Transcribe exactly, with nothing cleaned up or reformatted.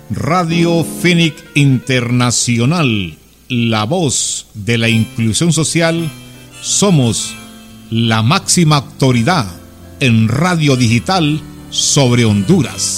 Radio Fénix Internacional, la voz de la inclusión social. Somos la máxima autoridad en radio digital sobre Honduras.